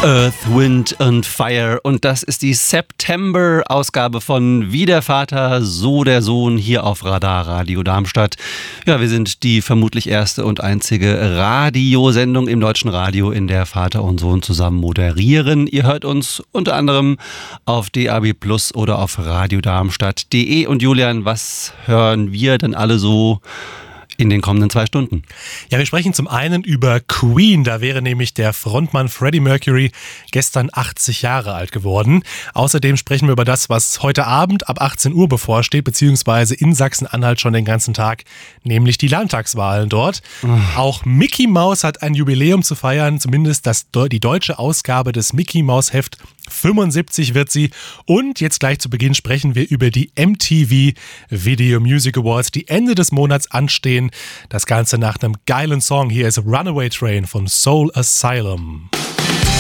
Earth, Wind and Fire, und das ist die September-Ausgabe von Wie der Vater, so der Sohn hier auf Radar Radio Darmstadt. Ja, wir sind die vermutlich erste und einzige Radiosendung im deutschen Radio, in der Vater und Sohn zusammen moderieren. Ihr hört uns unter anderem auf DAB+ oder auf radiodarmstadt.de. Und Julian, was hören wir denn alle so in den kommenden 2 Stunden? Ja, wir sprechen zum einen über Queen. Da wäre nämlich der Frontmann Freddie Mercury gestern 80 Jahre alt geworden. Außerdem sprechen wir über das, was heute Abend ab 18 Uhr bevorsteht, beziehungsweise in Sachsen-Anhalt schon den ganzen Tag, nämlich die Landtagswahlen dort. Auch Mickey Mouse hat ein Jubiläum zu feiern, zumindest die deutsche Ausgabe des Mickey Mouse Heft 75 wird sie. Und jetzt gleich zu Beginn sprechen wir über die MTV Video Music Awards, die Ende des Monats anstehen. Das Ganze nach einem geilen Song. Hier ist Runaway Train von Soul Asylum.